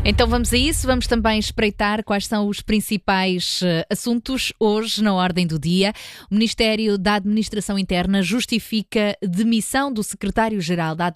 Então vamos a isso, vamos também espreitar quais são os principais assuntos hoje na ordem do dia. O Ministério da Administração Interna justifica demissão do secretário-geral da